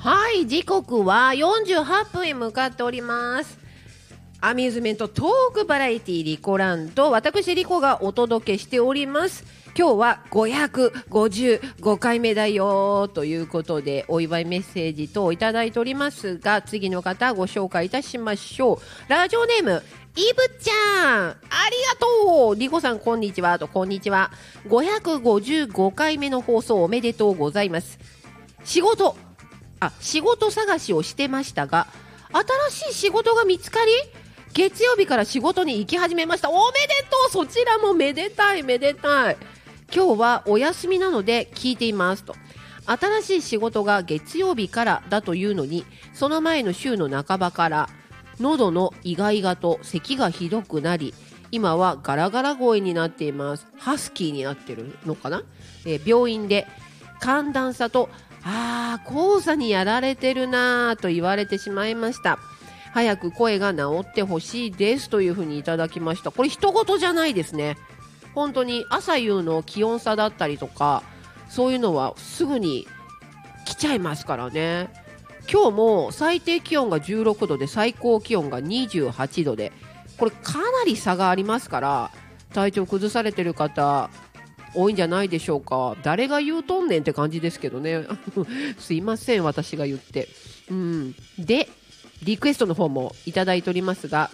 はい、時刻は48分へ向かっております。アミューズメントトークバラエティリコランド、私リコがお届けしております。今日は555回目だよということでお祝いメッセージ等いただいておりますが、次の方ご紹介いたしましょう。ラジオネームイブちゃん、ありがとう。リコさんこんにちは。こんにちは。555回目の放送おめでとうございます。仕事探しをしてましたが、新しい仕事が見つかり、月曜日から仕事に行き始めました。おめでとう。そちらもめでたいめでたい。今日はお休みなので聞いていますと。新しい仕事が月曜日からだというのに、その前の週の半ばから喉のイガイガと咳がひどくなり、今はガラガラ声になっています。ハスキーになってるのかな。病院で寒暖差と黄砂にやられてるなと言われてしまいました。早く声が治ってほしいですというふうにいただきました。これ一言じゃないですね。本当に朝夕の気温差だったりとか、そういうのはすぐに来ちゃいますからね。今日も最低気温が16度で最高気温が28度で、これかなり差がありますから、体調崩されてる方多いんじゃないでしょうか。誰が言うとんねんって感じですけどねすいません、私が言って。でリクエストの方もいただいておりますが、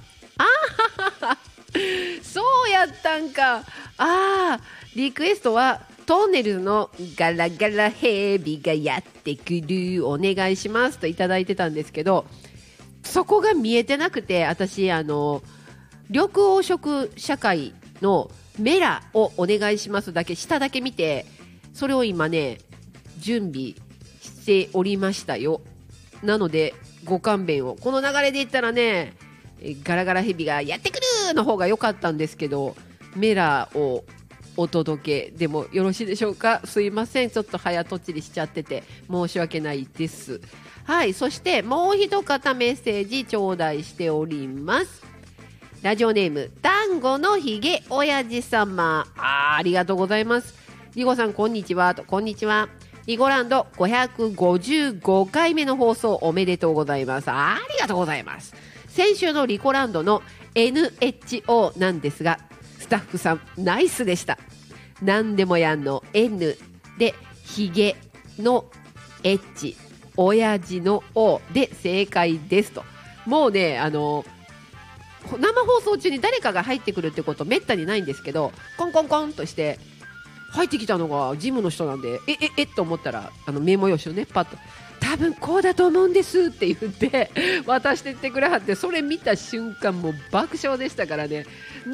そうやったんか。リクエストはトンネルズのガラガラヘビがやってくるお願いしますといただいてたんですけど、そこが見えてなくて、私緑黄色社会のメラをお願いしますだけ下だけ見て、それを今ね準備しておりましたよ。なのでご勘弁を。この流れで言ったらね、ガラガラヘビがやってくるの方が良かったんですけど、メラをお届けでもよろしいでしょうか。すいません、ちょっと早とちりしちゃってて申し訳ないです。はい、そしてもう一方メッセージ頂戴しております。ラジオネームタンゴのひげおやじ様、ありがとうございます。リゴさんこんにちは。こんにちは。リゴランド555回目の放送おめでとうございます。ありがとうございます。先週のリコランドの NHO なんですが、スタッフさんナイスでした。なんでもやんの N でひげの H 親父の O で正解ですと。もうね生放送中に誰かが入ってくるってことめったにないんですけど、コンコンコンとして入ってきたのがジムの人なんで、と思ったらメモ用紙をねパッと、多分こうだと思うんですって言って渡してってくれはって、それ見た瞬間もう爆笑でしたからね。